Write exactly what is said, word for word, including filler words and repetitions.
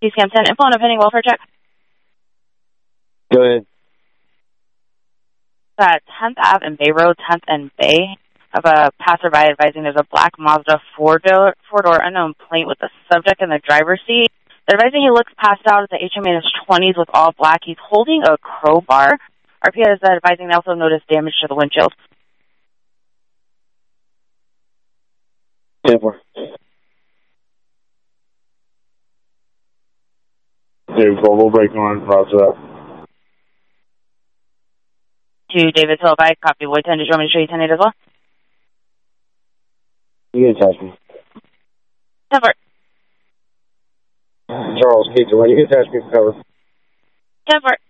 C Scan ten, info on a pending welfare check. Go ahead. Uh, tenth Ave and Bay Road, tenth and Bay, of a passerby advising there's a black Mazda four-door four-door unknown plate with the subject in the driver's seat. They're advising he looks passed out at the H M in his twenties with all black. He's holding a crowbar. R P S is advising they also noticed damage to the windshield. ten four. David twelve, we'll break on across that. To David Philippi, copy Void ten. Did you want me to show you ten eight as well? You can attach me. ten four. Charles, Keith, when you can attach me for cover. ten four.